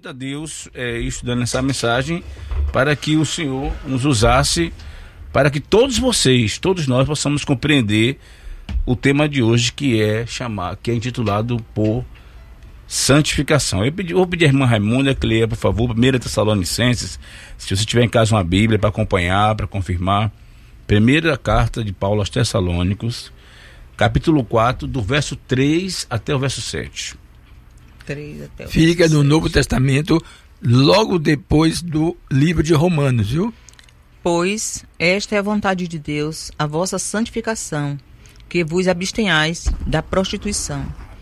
a Deus estudando essa mensagem para que o Senhor nos usasse, para que todos vocês, todos nós possamos compreender o tema de hoje, que é intitulado por santificação. Vou pedir à irmã Raimunda que leia, por favor, 1 Tessalonicenses, se você tiver em casa uma Bíblia para acompanhar, para confirmar. Primeira carta de Paulo aos Tessalônicos, capítulo 4, do verso 3 até o verso 7. Fica no Novo Testamento, logo depois do livro de Romanos, viu? Pois esta é a vontade de Deus, a vossa santificação, que vos abstenhais da prostituição.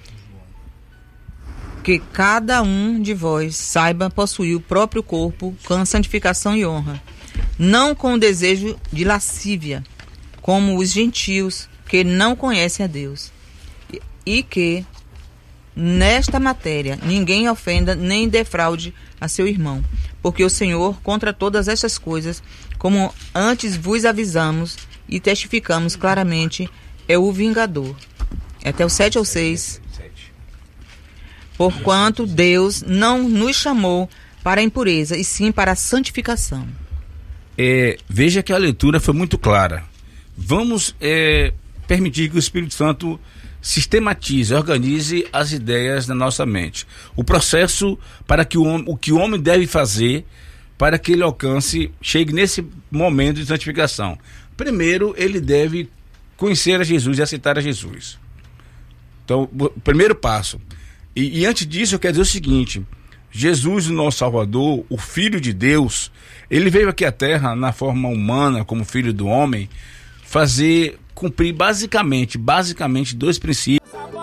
Que cada um de vós saiba possuir o próprio corpo com santificação e honra, não com o desejo de lascívia, como os gentios que não conhecem a Deus, e que nesta matéria ninguém ofenda nem defraude a seu irmão, porque o Senhor, contra todas estas coisas, como antes vos avisamos e testificamos claramente, é o vingador. Até o 7 ou 6. Porquanto Deus não nos chamou para a impureza, e sim para a santificação. Veja que a leitura foi muito clara. Vamos permitir que o Espírito Santo sistematize, organize as ideias na nossa mente. O processo para que o que o homem deve fazer para que ele chegue nesse momento de santificação. Primeiro, ele deve conhecer a Jesus e aceitar a Jesus. Então, o primeiro passo. E antes disso, eu quero dizer o seguinte: Jesus, o nosso Salvador, o Filho de Deus, ele veio aqui à Terra na forma humana, como Filho do Homem, cumprir basicamente dois princípios.